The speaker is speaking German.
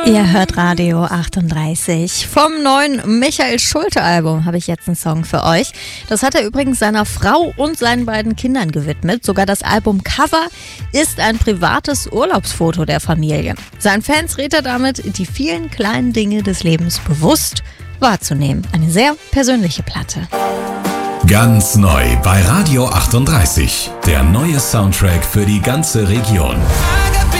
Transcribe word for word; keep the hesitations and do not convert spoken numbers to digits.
Ihr hört Radio achtunddreißig. Vom neuen Michael Schulte-Album habe ich jetzt einen Song für euch. Das hat er übrigens seiner Frau und seinen beiden Kindern gewidmet. Sogar das Albumcover ist ein privates Urlaubsfoto der Familie. Seinen Fans rät er damit, die vielen kleinen Dinge des Lebens bewusst wahrzunehmen. Eine sehr persönliche Platte. Ganz neu bei Radio achtunddreißig. Der neue Soundtrack für die ganze Region.